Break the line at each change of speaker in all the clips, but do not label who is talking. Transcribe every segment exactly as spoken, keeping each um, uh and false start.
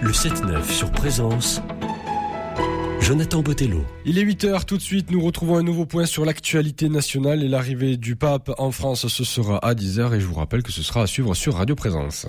Le sept neuf sur Présence, Jonathan Botello.
Il est huit heures, tout de suite nous retrouvons un nouveau point sur l'actualité nationale et l'arrivée du pape en France, ce sera à dix heures et je vous rappelle que ce sera à suivre sur Radio Présence.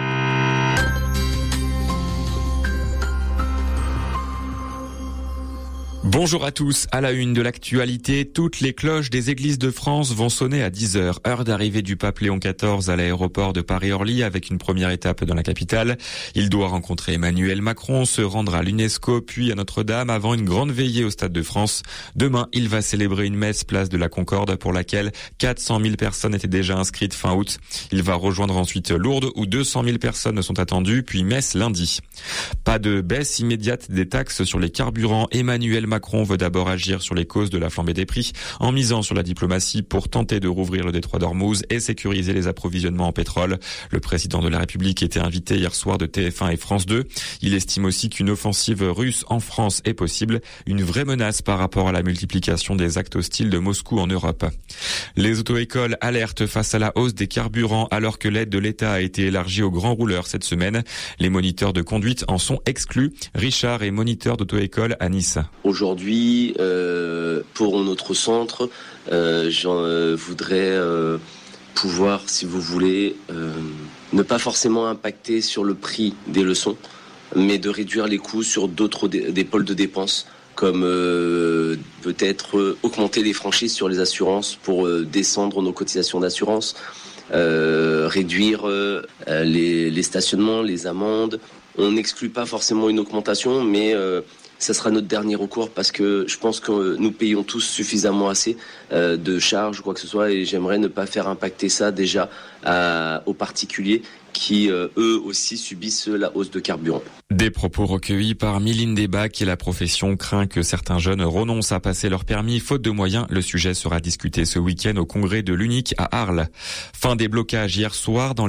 Bonjour à tous, à la une de l'actualité, toutes les cloches des églises de France vont sonner à dix heures, heure d'arrivée du pape Léon quatorze à l'aéroport de Paris-Orly avec une première étape dans la capitale. Il doit rencontrer Emmanuel Macron, se rendre à l'UNESCO puis à Notre-Dame avant une grande veillée au Stade de France. Demain, il va célébrer une messe place de la Concorde pour laquelle quatre cent mille personnes étaient déjà inscrites fin août. Il va rejoindre ensuite Lourdes où deux cent mille personnes sont attendues, puis Metz lundi. Pas de baisse immédiate des taxes sur les carburants. Emmanuel Macron veut d'abord agir sur les causes de la flambée des prix en misant sur la diplomatie pour tenter de rouvrir le détroit d'Ormuz et sécuriser les approvisionnements en pétrole. Le président de la République était invité hier soir de T F un et France deux. Il estime aussi qu'une offensive russe en France est possible, une vraie menace par rapport à la multiplication des actes hostiles de Moscou en Europe. Les auto-écoles alertent face à la hausse des carburants alors que l'aide de l'État a été élargie aux grands rouleurs cette semaine. Les moniteurs de conduite en sont exclus. Richard est moniteur d'auto-école à Nice.
Aujourd'hui, euh, pour notre centre, euh, j'en euh, voudrais euh, pouvoir, si vous voulez, euh, ne pas forcément impacter sur le prix des leçons, mais de réduire les coûts sur d'autres dé- des pôles de dépenses, comme euh, peut-être euh, augmenter les franchises sur les assurances pour euh, descendre nos cotisations d'assurance, euh, réduire euh, les, les stationnements, les amendes. On n'exclut pas forcément une augmentation, mais euh, ça sera notre dernier recours parce que je pense que nous payons tous suffisamment assez euh, de charges ou quoi que ce soit et j'aimerais ne pas faire impacter ça déjà à, aux particuliers qui, euh, eux aussi, subissent la hausse de carburant.
Des propos recueillis par Mylène Debac et la profession craint que certains jeunes renoncent à passer leur permis faute de moyens. Le sujet sera discuté ce week-end au congrès de l'U N I C à Arles. Fin des blocages hier soir dans